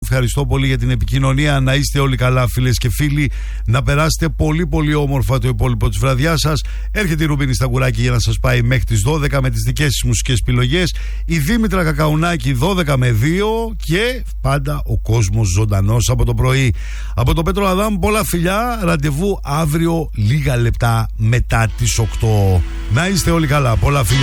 ευχαριστώ πολύ για την επικοινωνία. Να είστε όλοι καλά, φίλες και φίλοι. Να περάσετε πολύ πολύ όμορφα το υπόλοιπο της βραδιάς σας. Έρχεται η Ρουμπίνη Σταγκουράκη για να σας πάει μέχρι τις 12 με τις δικές της μουσικές επιλογές. Η Δήμητρα Κακαουνάκη 12 με 2 και πάντα ο κόσμος ζωντανός από το πρωί. Από τον Πέτρο Αδάμ πολλά φιλιά. Ραντεβού αύριο λίγα λεπτά μετά τις 8. Να είστε όλοι καλά. Πολλά φιλιά.